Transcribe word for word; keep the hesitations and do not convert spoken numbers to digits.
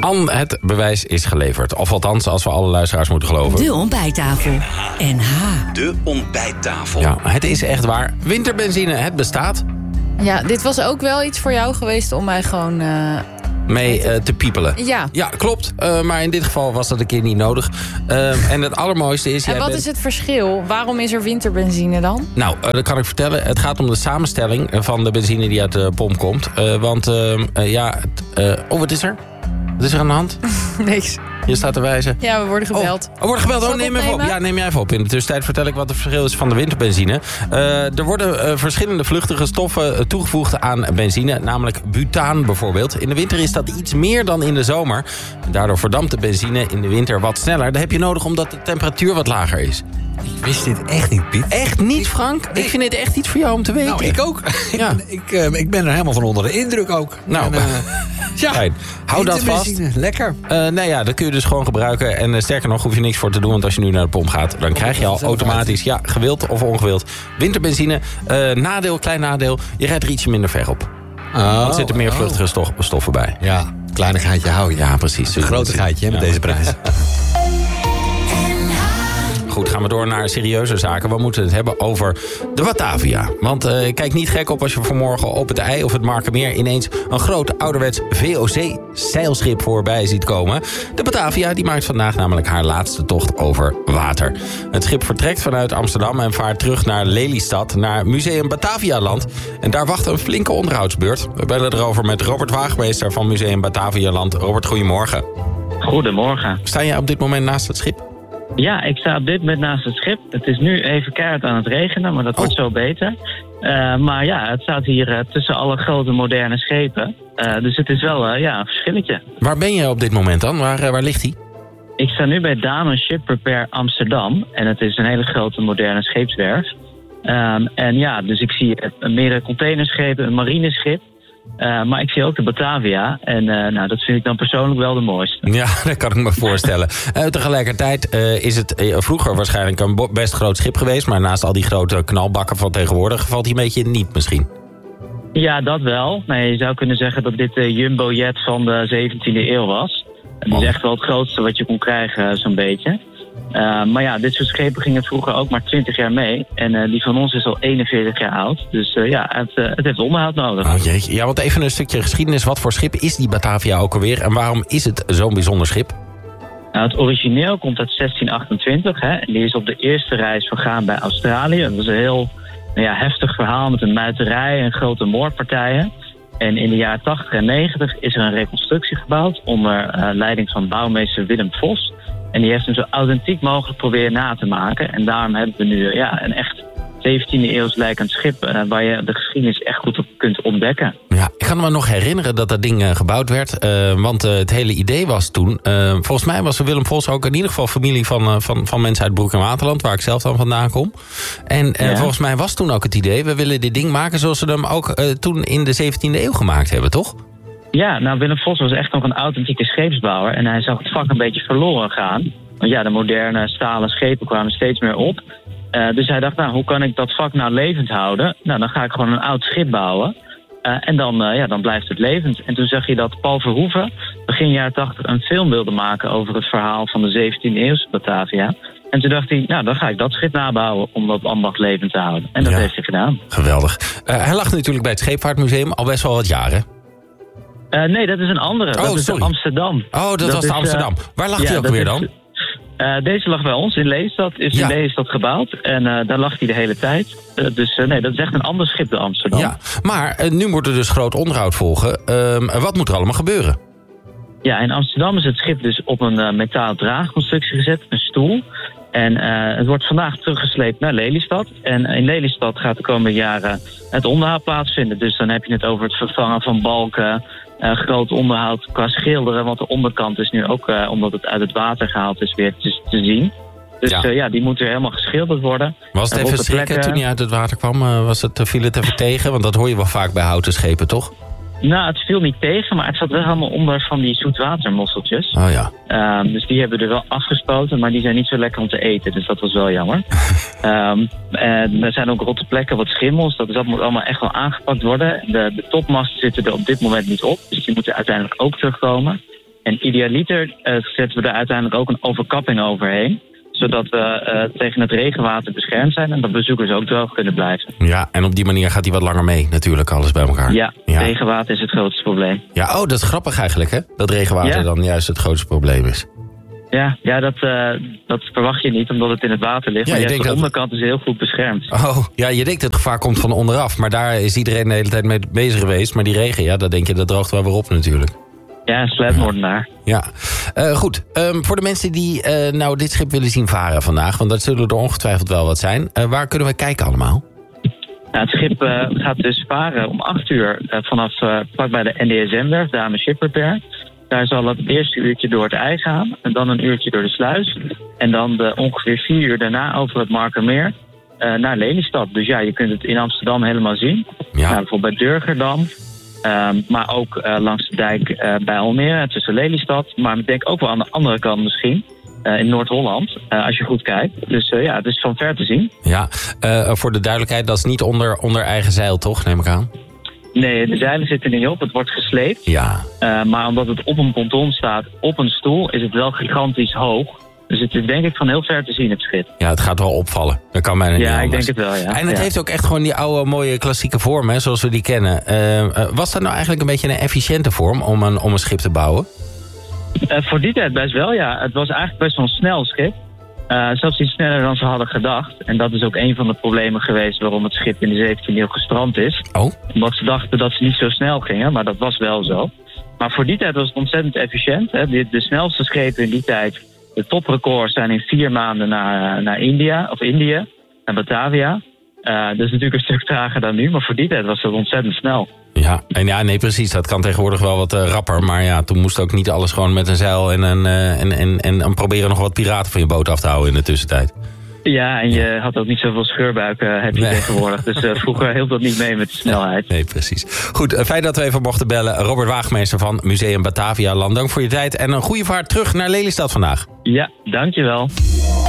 Anne, het bewijs is geleverd. Of althans, als we alle luisteraars moeten geloven. De ontbijttafel. N H. De ontbijttafel. Ja, het is echt waar. Winterbenzine, het bestaat. Ja, dit was ook wel iets voor jou geweest om mij gewoon... Uh... mee uh, te piepelen. Ja. Ja, klopt. Uh, maar in dit geval was dat een keer niet nodig. Uh, en het allermooiste is... En wat bent... is het verschil? Waarom is er winterbenzine dan? Nou, uh, dat kan ik vertellen. Het gaat om de samenstelling van de benzine die uit de pomp komt. Uh, want, uh, uh, ja... Uh, oh, wat is er? Wat is er aan de hand? Niks. Je staat te wijzen. Ja, we worden gebeld. Oh, we worden gebeld. Oh, neem even op. Ja, neem jij even op. In de tussentijd vertel ik wat het verschil is van de winterbenzine. Uh, er worden uh, verschillende vluchtige stoffen uh, toegevoegd aan benzine. Namelijk butaan bijvoorbeeld. In de winter is dat iets meer dan in de zomer. Daardoor verdampt de benzine in de winter wat sneller. Dat heb je nodig omdat de temperatuur wat lager is. Ik wist dit echt niet, Piet. Echt niet, Frank? Ik vind dit echt iets voor jou om te weten. Nou, ik ook. Ja. ik, uh, ik ben er helemaal van onder de indruk ook. Nou, en, uh, ja, fijn. Hou dat vast. Lekker. Uh, nou ja, dat kun je dus gewoon gebruiken. En uh, sterker nog, hoef je niks voor te doen. Want als je nu naar de pomp gaat, dan krijg je al automatisch... ja, gewild of ongewild, winterbenzine. Uh, nadeel, klein nadeel. Je rijdt er ietsje minder ver op. Oh, Want er zitten meer vluchtige stof, stoffen bij. Ja, kleinigheidje hou je. Ja, precies. Een grotigheidje hè, met ja. deze prijs. Goed, gaan we door naar serieuze zaken. We moeten het hebben over de Batavia. Want uh, kijk niet gek op als je vanmorgen op het IJ of het Markermeer... ineens een groot ouderwets V O C-zeilschip voorbij ziet komen. De Batavia die maakt vandaag namelijk haar laatste tocht over water. Het schip vertrekt vanuit Amsterdam en vaart terug naar Lelystad... naar Museum Batavialand. En daar wacht een flinke onderhoudsbeurt. We bellen erover met Robert Waagmeester van Museum Batavialand. Robert, goedemorgen. Goedemorgen. Sta jij op dit moment naast het schip? Ja, ik sta op dit moment naast het schip. Het is nu even keihard aan het regenen, maar dat wordt oh. zo beter. Uh, maar ja, het staat hier uh, tussen alle grote moderne schepen. Uh, dus het is wel uh, ja, een verschilletje. Waar ben je op dit moment dan? Waar, uh, waar ligt hij? Ik sta nu bij Damen Ship Repair Amsterdam. En het is een hele grote moderne scheepswerf. Um, en ja, dus ik zie uh, meerdere containerschepen, een marineschip. Uh, maar ik zie ook de Batavia. En uh, nou, dat vind ik dan persoonlijk wel de mooiste. Ja, dat kan ik me voorstellen. Uh, tegelijkertijd uh, is het uh, vroeger waarschijnlijk een best groot schip geweest. Maar naast al die grote knalbakken van tegenwoordig valt hij een beetje niet misschien. Ja, dat wel. Nee, je zou kunnen zeggen dat dit de jumbojet van de zeventiende eeuw was. Het is oh. echt wel het grootste wat je kon krijgen, zo'n beetje. Uh, maar ja, dit soort schepen gingen vroeger ook maar twintig jaar mee. En uh, die van ons is al eenenveertig jaar oud. Dus uh, ja, het, uh, het heeft onderhoud nodig. Oh jeetje. Ja, want even een stukje geschiedenis. Wat voor schip is die Batavia ook alweer? En waarom is het zo'n bijzonder schip? Nou, het origineel komt uit zestien achtentwintig. Hè, en die is op de eerste reis vergaan bij Australië. Dat was een heel nou ja, heftig verhaal met een muiterij en grote moordpartijen. En in de jaren tachtig en negentig is er een reconstructie gebouwd... onder uh, leiding van bouwmeester Willem Vos. En die heeft hem zo authentiek mogelijk proberen na te maken. En daarom hebben we nu ja, een echt zeventiende eeuws lijkend schip... Uh, waar je de geschiedenis echt goed op kunt ontdekken. Ja, ik kan me nog herinneren dat dat ding uh, gebouwd werd. Uh, want uh, het hele idee was toen... Uh, volgens mij was Willem Vos ook in ieder geval familie van, uh, van, van mensen uit Broek en Waterland... waar ik zelf dan vandaan kom. En uh, ja. volgens mij was toen ook het idee... we willen dit ding maken zoals ze hem ook uh, toen in de zeventiende eeuw gemaakt hebben, toch? Ja, nou Willem Vos was echt nog een authentieke scheepsbouwer... en hij zag het vak een beetje verloren gaan. Want ja, de moderne stalen schepen kwamen steeds meer op... Uh, dus hij dacht, nou, hoe kan ik dat vak nou levend houden? Nou, dan ga ik gewoon een oud schip bouwen. Uh, en dan, uh, ja, dan blijft het levend. En toen zag je dat Paul Verhoeven begin jaren tachtig een film wilde maken... over het verhaal van de zeventiende eeuwse Batavia. En toen dacht hij, nou, dan ga ik dat schip nabouwen... om dat ambacht levend te houden. En dat ja, heeft hij gedaan. Geweldig. Uh, hij lag natuurlijk bij het Scheepvaartmuseum al best wel wat jaren. Uh, nee, dat is een andere. Oh, dat is sorry. Amsterdam. Oh, dat, dat was de Amsterdam. Uh, Waar lag ja, hij ook weer dan? Uh, deze lag bij ons in Lelystad, is ja. in Lelystad gebouwd. En uh, daar lag hij de hele tijd. Uh, dus uh, nee, dat is echt een ander schip, de Amsterdam. Ja, maar uh, nu moet er dus groot onderhoud volgen. Uh, wat moet er allemaal gebeuren? Ja, in Amsterdam is het schip dus op een uh, metalen draagconstructie gezet, een stoel. En uh, het wordt vandaag teruggesleept naar Lelystad. En in Lelystad gaat de komende jaren het onderhoud plaatsvinden. Dus dan heb je het over het vervangen van balken... Uh, groot onderhoud qua schilderen, want de onderkant is nu ook, uh, omdat het uit het water gehaald is, weer te, te zien. Dus ja. Uh, ja, die moet weer helemaal geschilderd worden. Was het uh, even schrikken plekken... toen hij uit het water kwam? Uh, was het, viel het even tegen? Want dat hoor je wel vaak bij houten schepen, toch? Nou, het viel niet tegen, maar het zat wel helemaal onder van die zoetwatermosseltjes. Oh ja. Um, dus die hebben er wel afgespoten, maar die zijn niet zo lekker om te eten. Dus dat was wel jammer. um, en er zijn ook rotte plekken, wat schimmels. Dat, is, dat moet allemaal echt wel aangepakt worden. De, de topmasten zitten er op dit moment niet op. Dus die moeten uiteindelijk ook terugkomen. En idealiter uh, zetten we er uiteindelijk ook een overkapping overheen. Zodat we uh, tegen het regenwater beschermd zijn en dat bezoekers ook droog kunnen blijven. Ja, en op die manier gaat hij wat langer mee natuurlijk, alles bij elkaar. Ja, ja. Regenwater is het grootste probleem. Ja, oh, dat is grappig eigenlijk, hè? Dat regenwater ja. dan juist het grootste probleem is. Ja, ja dat, uh, dat verwacht je niet, omdat het in het water ligt. Ja, maar je de dat... onderkant is heel goed beschermd. Oh, ja, je denkt het gevaar komt van onderaf. Maar daar is iedereen de hele tijd mee bezig geweest. Maar die regen, ja, dat denk je, dat droogt wel weer op natuurlijk. Ja, een slijpmoordenaar. Ja, uh, goed. Um, voor de mensen die uh, nou dit schip willen zien varen vandaag... want dat zullen er ongetwijfeld wel wat zijn. Uh, waar kunnen we kijken allemaal? Nou, het schip uh, gaat dus varen om acht uur uh, vanaf uh, vlakbij de N D S M-werf, Dame Ship Repair. Daar zal het eerste uurtje door het IJ gaan en dan een uurtje door de sluis. En dan de ongeveer vier uur daarna over het Markermeer uh, naar Lelystad. Dus ja, je kunt het in Amsterdam helemaal zien. Ja. Nou, bijvoorbeeld bij Durgerdam. Um, maar ook uh, langs de dijk uh, bij Almere, tussen Lelystad. Maar ik denk ook wel aan de andere kant misschien. Uh, in Noord-Holland, uh, als je goed kijkt. Dus uh, ja, het is van ver te zien. Ja, uh, voor de duidelijkheid, dat is niet onder, onder eigen zeil, toch? Neem ik aan. Nee, de zeilen zitten er niet op. Het wordt gesleept. Ja. Uh, maar omdat het op een ponton staat, op een stoel, is het wel gigantisch hoog. Dus het is denk ik van heel ver te zien, het schip. Ja, het gaat wel opvallen. Dat kan bijna niet Ja, anders. ik denk het wel, ja. En het ja. heeft ook echt gewoon die oude mooie klassieke vorm, hè, zoals we die kennen. Uh, uh, was dat nou eigenlijk een beetje een efficiënte vorm om een, om een schip te bouwen? Uh, voor die tijd best wel, ja. Het was eigenlijk best wel een snel schip. Uh, zelfs iets sneller dan ze hadden gedacht. En dat is ook een van de problemen geweest waarom het schip in de zeventiende eeuw gestrand is. Oh. Omdat ze dachten dat ze niet zo snel gingen, maar dat was wel zo. Maar voor die tijd was het ontzettend efficiënt. Hè. De, de snelste schepen in die tijd, de toprecords zijn in vier maanden naar, naar India, of Indië, naar Batavia. Uh, dat is natuurlijk een stuk trager dan nu, maar voor die tijd was het ontzettend snel. Ja, en ja, nee, precies. Dat kan tegenwoordig wel wat uh, rapper. Maar ja, toen moest ook niet alles gewoon met een zeil en, een, uh, en, en, en, en proberen nog wat piraten van je boot af te houden in de tussentijd. Ja, en je had ook niet zoveel scheurbuiken, heb je nee. tegenwoordig. Dus uh, vroeger hield dat niet mee met de snelheid. Nee, precies. Goed, uh, fijn dat we even mochten bellen. Robert Waagmeester van Museum Batavia Land. Dank voor je tijd en een goede vaart terug naar Lelystad vandaag. Ja, dankjewel.